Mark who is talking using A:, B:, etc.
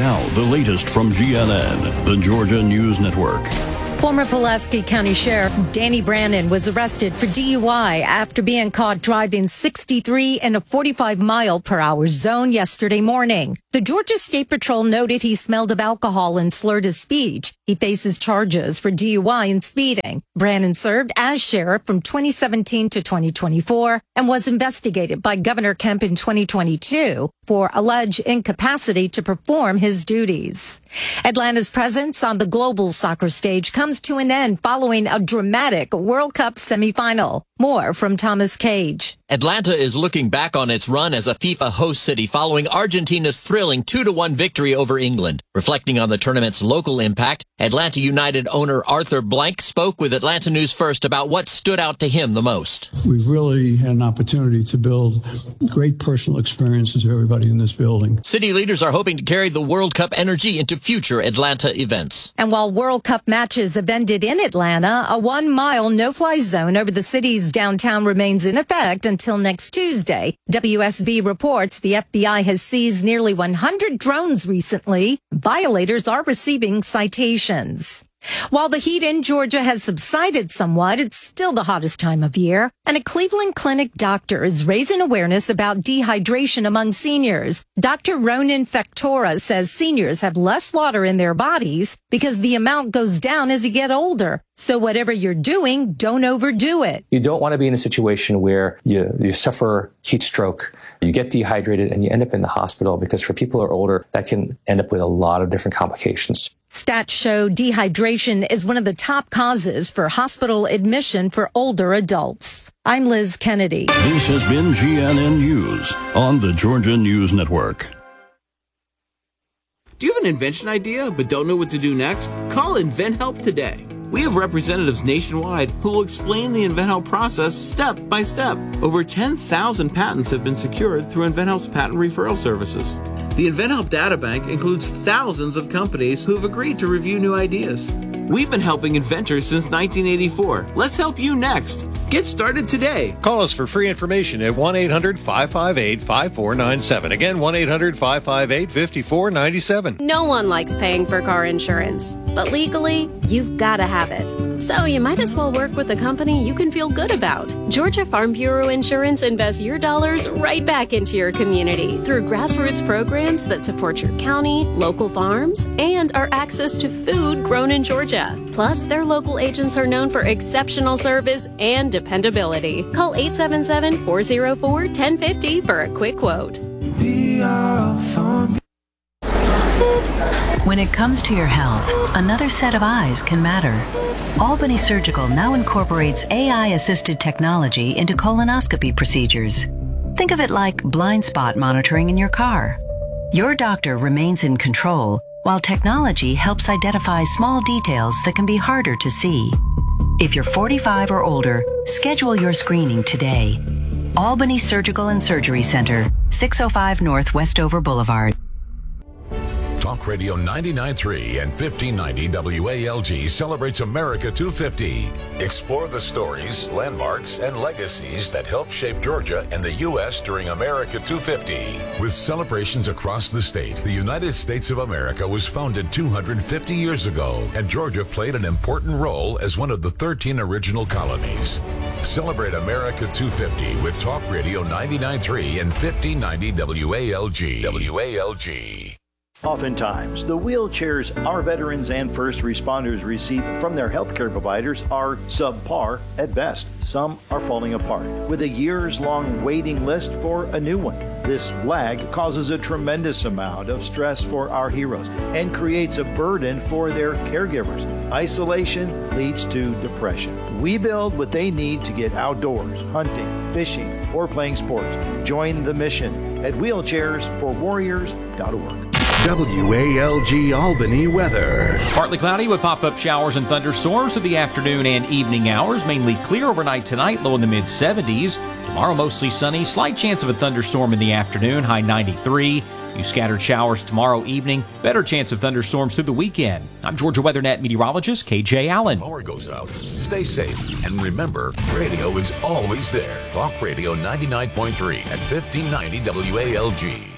A: Now, the latest from GNN, the Georgia News Network.
B: Former Pulaski County Sheriff Danny Brannon was arrested for DUI after being caught driving 63 in a 45-mile-per-hour zone yesterday morning. The Georgia State Patrol noted he smelled of alcohol and slurred his speech. He faces charges for DUI and speeding. Brannon served as sheriff from 2017 to 2024 and was investigated by Governor Kemp in 2022 for alleged incapacity to perform his duties. Atlanta's presence on the global soccer stage comes to an end following a dramatic World Cup semifinal. More from Thomas Cage.
C: Atlanta is looking back on its run as a FIFA host city following Argentina's thrilling 2-1 victory over England. Reflecting on the tournament's local impact, Atlanta United owner Arthur Blank spoke with Atlanta News First about what stood out to him the most.
D: We really had an opportunity to build great personal experiences for everybody in this building.
C: City leaders are hoping to carry the World Cup energy into future Atlanta events.
B: And while World Cup matches have ended in Atlanta, a 1-mile no-fly zone over the city's downtown remains in effect until next Tuesday. WSB reports the FBI has seized nearly 100 drones recently. Violators are receiving citations. While the heat in Georgia has subsided somewhat, it's still the hottest time of year. And a Cleveland Clinic doctor is raising awareness about dehydration among seniors. Dr. Ronan Fectora says seniors have less water in their bodies because the amount goes down as you get older. So whatever you're doing, don't overdo it.
E: You don't want to be in a situation where you suffer heat stroke, you get dehydrated, and you end up in the hospital, because for people who are older, that can end up with a lot of different complications.
B: Stats show dehydration is one of the top causes for hospital admission for older adults. I'm Liz Kennedy.
A: This has been GNN News on the Georgia News Network.
F: Do you have an invention idea but don't know what to do next? Call InventHelp today. We have representatives nationwide who will explain the InventHelp process step by step. Over 10,000 patents have been secured through InventHelp's patent referral services. The InventHelp Databank includes thousands of companies who have agreed to review new ideas. We've been helping inventors since 1984. Let's help you next. Get started today.
G: Call us for free information at 1-800-558-5497. Again, 1-800-558-5497.
H: No one likes paying for car insurance, but legally, you've got to have it. So you might as well work with a company you can feel good about. Georgia Farm Bureau Insurance invests your dollars right back into your community through grassroots programs that support your county, local farms, and our access to food grown in Georgia. Plus, their local agents are known for exceptional service and dependability. Call 877-404-1050 for a quick quote.
I: When it comes to your health, another set of eyes can matter. Albany Surgical now incorporates AI-assisted technology into colonoscopy procedures. Think of it like blind spot monitoring in your car. Your doctor remains in control, while technology helps identify small details that can be harder to see. If you're 45 or older, schedule your screening today. Albany Surgical and Surgery Center, 605 North Westover Boulevard.
J: Talk Radio 99.3 and 1590 WALG celebrates America 250. Explore the stories, landmarks, and legacies that helped shape Georgia and the U.S. during America 250. With celebrations across the state, the United States of America was founded 250 years ago, and Georgia played an important role as one of the 13 original colonies. Celebrate America 250 with Talk Radio 99.3 and 1590 WALG. WALG.
K: Oftentimes, the wheelchairs our veterans and first responders receive from their healthcare providers are subpar at best. Some are falling apart, with a years-long waiting list for a new one. This lag causes a tremendous amount of stress for our heroes and creates a burden for their caregivers. Isolation leads to depression. We build what they need to get outdoors, hunting, fishing, or playing sports. Join the mission at wheelchairsforwarriors.org.
L: WALG Albany weather.
M: Partly cloudy with pop-up showers and thunderstorms through the afternoon and evening hours. Mainly clear overnight tonight, low in the mid-70s. Tomorrow mostly sunny, slight chance of a thunderstorm in the afternoon, high 93. Few scattered showers tomorrow evening. Better chance of thunderstorms through the weekend. I'm Georgia WeatherNet meteorologist KJ Allen.
J: Power goes out. Stay safe. And remember, radio is always there. Talk Radio 99.3 at 1590 WALG.